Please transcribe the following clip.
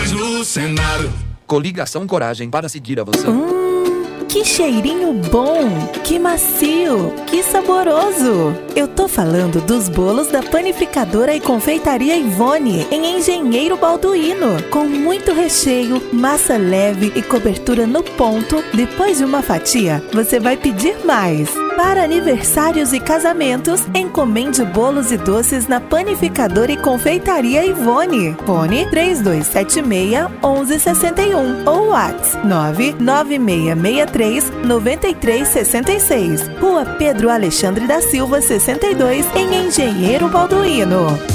eleições no Senado. Coligação Coragem para seguir avançando. Que cheirinho bom, que macio, que saboroso! Eu tô falando dos bolos da Panificadora e Confeitaria Ivone, em Engenheiro Balduino, com muito recheio, massa leve e cobertura no ponto. Depois de uma fatia, você vai pedir mais. Para aniversários e casamentos, encomende bolos e doces na Panificadora e Confeitaria Ivone. Fone 3276-1161 ou WhatsApp 99663-9366. Rua Pedro Alexandre da Silva, 62, em Engenheiro Balduino.